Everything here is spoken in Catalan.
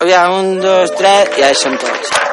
Aviam, 1, 2, 3, ja hi som tots.